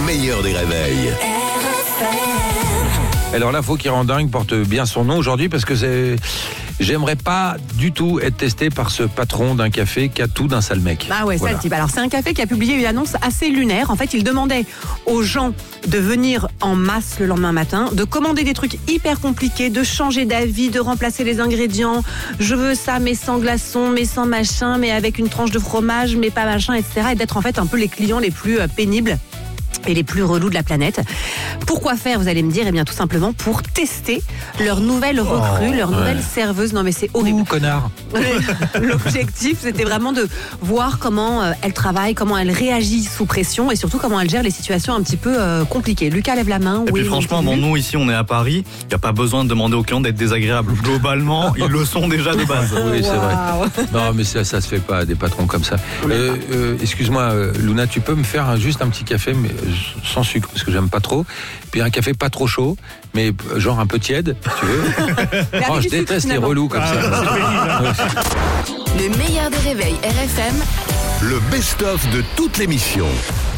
meilleur des réveils. Alors l'info qui rend dingue porte bien son nom aujourd'hui parce que j'aimerais pas du tout être testé par ce patron d'un café qui a tout d'un sale mec. Ah ouais, Voilà. ça le type. Alors c'est un café qui a publié une annonce assez lunaire. En fait, il demandait aux gens de venir en masse le lendemain matin, de commander des trucs hyper compliqués, de changer d'avis, de remplacer les ingrédients. Je veux ça, mais sans glaçons, mais sans machin, mais avec une tranche de fromage, mais pas machin, etc. Et d'être en fait un peu les clients les plus pénibles et les plus relous de la planète. Pourquoi faire, vous allez me dire? Eh bien tout simplement pour tester leur nouvelle recrue, leur nouvelle serveuse. Non mais c'est horrible. Ouh, connard. L'objectif, c'était vraiment de voir comment elle travaille, comment elle réagit sous pression et surtout comment elle gère les situations un petit peu compliquées. Lucas lève la main. Et puis franchement, nous ici, on est à Paris, il n'y a pas besoin de demander aux clients d'être désagréables. Globalement, ils le sont déjà de base. Oui, c'est vrai. Non, mais ça se fait pas, des patrons comme ça. Excuse-moi, Luna, tu peux me faire juste un petit café, mais sans sucre, parce que j'aime pas trop. Puis un café pas trop chaud, mais genre un peu tiède, si tu veux. Oh, je déteste les relous comme ça. Le meilleur des réveils RFM, Le best-of de toute l'émission.